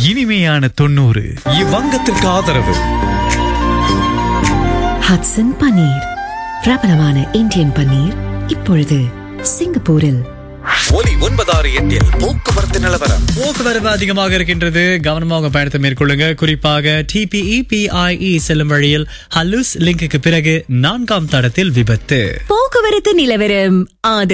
இனிமையான 90. இவ்வங்கத்திற்கு ஆதரவு ஹட்சன் பன்னீர், பிரபலமான இந்தியன் பன்னீர், இப்பொழுது சிங்கப்பூரில். ஒலி 96.8 போக்குவரத்து நிலவரம். போக்குவரவு அதிகமாக இருக்கின்றது. கவனமாக பயணத்தை மேற்கொள்ளுங்க. குறிப்பாக TPE செல்லும் வழியில் ஹல்லூஸ் லிங்குக்கு பிறகு 4ஆம் தடத்தில் விபத்து. போக்குவரத்து நிலவரம்.